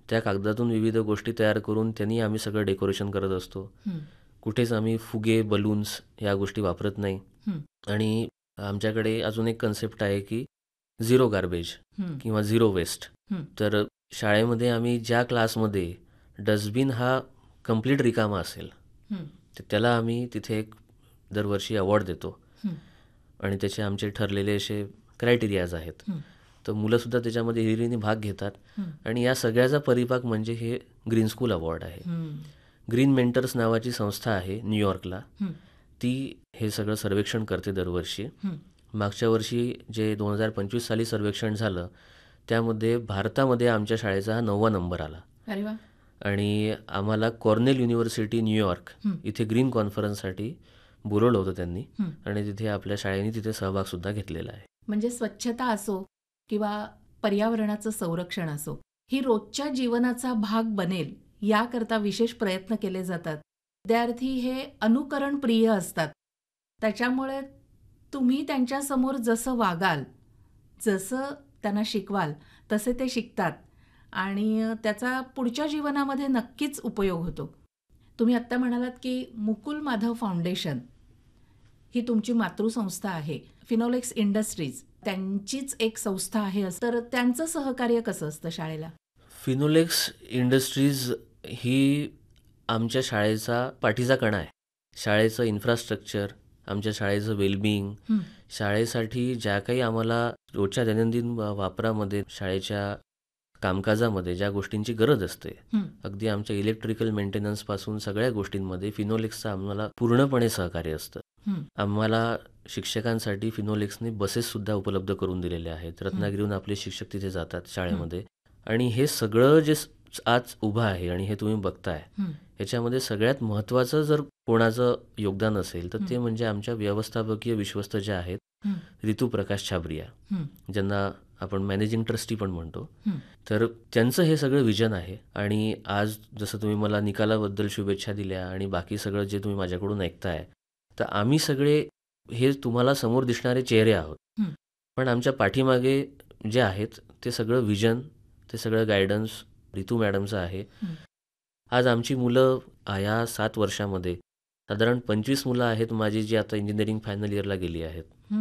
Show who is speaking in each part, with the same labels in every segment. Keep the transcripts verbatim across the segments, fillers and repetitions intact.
Speaker 1: त्या कागदातून विविध गोष्टी तयार करून त्यांनी आम्ही सगळं डेकोरेशन करत असतो. कुठेच आम्ही फुगे, बलून्स ह्या गोष्टी वापरत नाही. आणि आमच्याकडे अजून एक कन्सेप्ट आहे की झिरो गार्बेज किंवा झिरो वेस्ट. तर शाळेमध्ये आम्ही ज्या क्लासमध्ये डस्टबिन हा कम्प्लीट रिकामा असेल तर त्याला आम्ही तिथे एक दरवर्षी अवॉर्ड देतो. आणि त्याचे आमचे ठरलेले असे क्रायटेरियाज आहेत. तर मुलंसुद्धा त्याच्यामध्ये हिरिरीने भाग घेतात. आणि या सगळ्याचा परिपाक म्हणजे हे ग्रीन स्कूल अवॉर्ड आहे. ग्रीन मेंटर्स नावाची संस्था आहे न्यूयॉर्कला. ती हे सगळं सर्वेक्षण करते दरवर्षी. मागच्या वर्षी जे दोन हजार पंचवीस साली सर्वेक्षण झालं त्यामध्ये भारतामध्ये आमच्या शाळेचा हा नववा नंबर आला.
Speaker 2: अरे वा.
Speaker 1: आणि आम्हाला कॉर्नेल युनिव्हर्सिटी न्यूयॉर्क इथे ग्रीन कॉन्फरन्ससाठी बोलवलं होतं त्यांनी. आणि तिथे आपल्या शाळेने तिथे सहभागसुद्धा घेतलेला आहे.
Speaker 2: म्हणजे स्वच्छता असो किंवा पर्यावरणाचं संरक्षण असो, ही रोजच्या जीवनाचा भाग बनेल याकरता विशेष प्रयत्न केले जातात. विद्यार्थी हे अनुकरण प्रिय असतात. त्याच्यामुळे तुम्ही त्यांच्यासमोर जसं वागाल, जसं त्यांना शिकवाल तसे ते शिकतात आणि त्याचा पुढच्या जीवनामध्ये नक्कीच उपयोग होतो. तुम्ही आत्ता म्हणालात की मुकुल माधव फाउंडेशन ही तुमची मातृसंस्था आहे. फिनोलेक्स इंडस्ट्रीज त्यांचीच एक संस्था आहे, तर त्यांचं सहकार्य कसं असतं शाळेला?
Speaker 1: फिनोलेक्स इंडस्ट्रीज ही आमच्या शाळेचा पाठीचा कणा आहे. शाळेचं इन्फ्रास्ट्रक्चर, आमच्या शाळेचं वेलबिईंग, शाळेसाठी ज्या काही आम्हाला रोजच्या दैनंदिन वापरामध्ये शाळेच्या कामकाजामध्ये ज्या गोष्टींची गरज असते, अगदी आमच्या इलेक्ट्रिकल मेंटेनन्सपासून सगळ्या गोष्टींमध्ये फिनोलेक्सचं आम्हाला पूर्णपणे सहकार्य असतं. आम्हाला शिक्षकांसाठी फिनोलेक्सने बसेससुद्धा उपलब्ध करून दिलेल्या आहेत. रत्नागिरीहून आपले शिक्षक तिथे जातात शाळेमध्ये. आणि हे सगळं जे आज उभं आहे आणि हे तुम्ही बघताय ह्याच्यामध्ये सगळ्यात महत्त्वाचं जर कोणाचं योगदान असेल तर ते म्हणजे आमच्या व्यवस्थापकीय विश्वस्त ज्या आहेत रितू प्रकाश छाबरिया, ज्यांना आपण मॅनेजिंग ट्रस्टी पण म्हणतो. तर त्यांचं हे सगळं विजन आहे. आणि आज जसं तुम्ही मला निकालाबद्दल शुभेच्छा दिल्या आणि बाकी सगळं जे तुम्ही माझ्याकडून ऐकताय, तर आम्ही सगळे हे तुम्हाला समोर दिसणारे चेहरे आहोत, पण आमच्या पाठीमागे जे आहेत ते सगळं विजन, ते सगळं गायडन्स रितू मॅडमचं आहे. आज आमची मुलं या सात वर्षामध्ये साधारण पंचवीस मुलं आहेत माझी जी आता इंजिनिअरिंग फायनल इयरला गेली आहेत.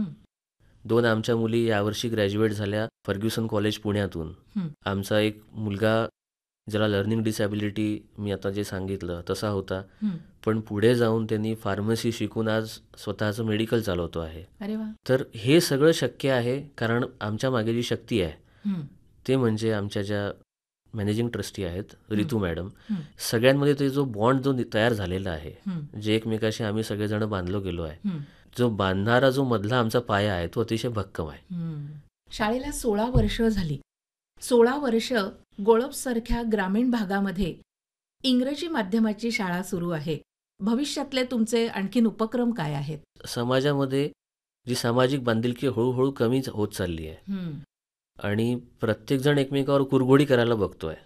Speaker 1: दोन आमच्या मुली यावर्षी ग्रॅज्युएट झाल्या फर्ग्युसन कॉलेज पुण्यातून. आमचा एक मुलगा ज्याला लर्निंग डिसॅबिलिटी मी आता जे सांगितलं तसा होता, पण पुढे जाऊन त्यांनी फार्मसी शिकून आज स्वतःचं मेडिकल चालवतो आहे. तर हे सगळं शक्य आहे कारण आमच्या मागे जी शक्ती आहे ते म्हणजे आमच्या ज्या मॅनेजिंग ट्रस्टी आहेत रितू मॅडम. सगळ्यांमध्ये ते जो बॉन्ड जो तयार झालेला आहे, जे एकमेकाशी आम्ही सगळेजण बांधलो गेलो आहे, जो बांधणारा जो मधला आमचा पाया आहे तो अतिशय भक्कम आहे.
Speaker 2: शाळेला सोळा वर्ष झाली. सोळा वर्ष गोळपसारख्या ग्रामीण भागामध्ये इंग्रजी माध्यमाची शाळा सुरू आहे. भविष्यातले तुमचे आणखीन उपक्रम काय आहेत?
Speaker 1: समाजामध्ये जी सामाजिक बांधिलकी हळूहळू कमी होत चालली आहे आणि प्रत्येकजण एकमेकावर कुरघोडी करायला बघतोय.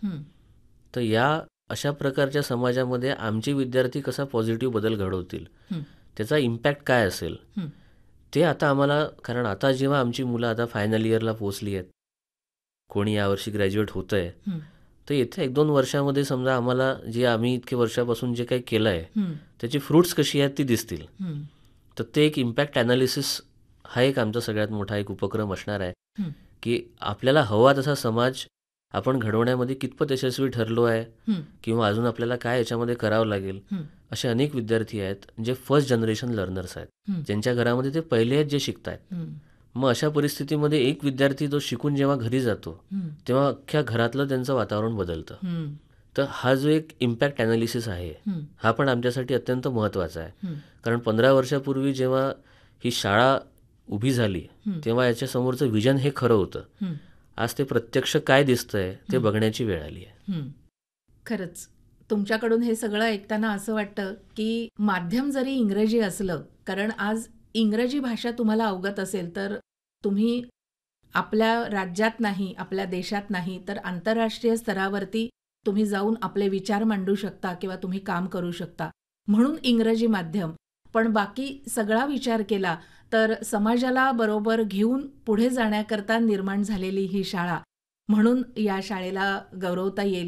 Speaker 1: तर या अशा प्रकारच्या समाजामध्ये आमचे विद्यार्थी कसा पॉझिटिव्ह बदल घडवतील, त्याचा इम्पॅक्ट काय असेल ते आता आम्हाला, कारण आता जेव्हा आमची मुलं आता फायनल इयरला पोहोचली आहेत, कोणी यावर्षी ग्रॅज्युएट होत आहे, तर इथे एक दोन वर्षामध्ये समजा आम्हाला जे आम्ही इतके वर्षापासून जे काही केलं आहे त्याची फ्रुट्स कशी आहेत ती दिसतील. तर ते एक इम्पॅक्ट ॲनालिसिस हा एक आमचा सगळ्यात मोठा एक उपक्रम असणार आहे की आपल्याला हवा तसा समाज आपण घडवण्यामध्ये कितपत यशस्वी ठरलो आहे किंवा अजून आपल्याला काय याच्यामध्ये करावं लागेल. असे अनेक विद्यार्थी आहेत जे फर्स्ट जनरेशन लर्नर्स आहेत, ज्यांच्या घरामध्ये ते पहिले आहेत जे शिकतायत. मग अशा परिस्थितीमध्ये एक विद्यार्थी जो शिकून जेव्हा घरी जातो तेव्हा अख्ख्या घरातलं त्यांचं वातावरण बदलतं. तर हा जो एक इम्पॅक्ट ॲनालिसिस आहे हा पण आमच्यासाठी अत्यंत महत्त्वाचा आहे. कारण पंधरा वर्षापूर्वी जेव्हा ही शाळा उभी झाली तेव्हा याच्या समोरचं विजन हे खरं होतं. आज ते प्रत्यक्ष काय दिसतंय ते बघण्याची वेळ आली आहे.
Speaker 2: खरंच तुमच्याकडून हे सगळं ऐकताना असं वाटतं की माध्यम जरी इंग्रजी असलं, कारण आज इंग्रजी भाषा तुम्हाला अवगत असेल तर तुम्ही आपल्या राज्यात नाही, आपल्या देशात नाही तर आंतरराष्ट्रीय स्तरावरती तुम्ही जाऊन आपले विचार मांडू शकता किंवा तुम्ही काम करू शकता, म्हणून इंग्रजी माध्यम. पण बाकी सगळा विचार केला तर समाजाला बरोबर घेऊन पुढे जाण्याकरता निर्माण झालेली ही शाळा, म्हणून या शाळेला गौरवता येईल